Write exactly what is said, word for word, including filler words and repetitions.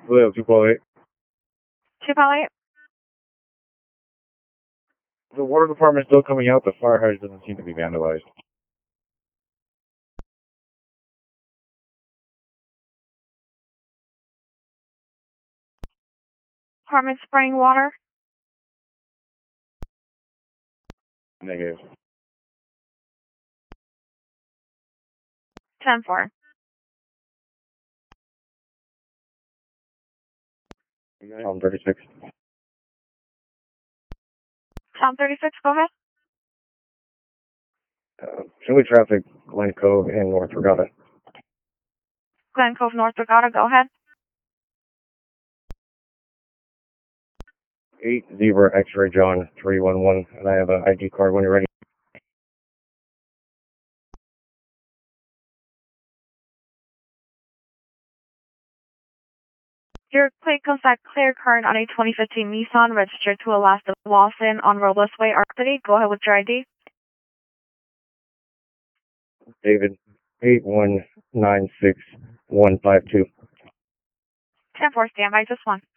Hello, two eight. two eight. The water department's still coming out. The fire hydrant doesn't seem to be vandalized. Department spraying water. Negative. ten four. Tom thirty-six. Tom thirty-six, go ahead. Uh, Chili traffic, Glen Cove and North Regatta. Glen Cove, North Regatta, go ahead. eight Zebra X-Ray John three one one, and I have an I D card when you're ready. Your plate comes back clear card on a twenty fifteen Nissan registered to Alaska Lawson on Robles Way, Arc City. Go ahead with your I D. David, eight one nine six one five two. ten four, standby, just one.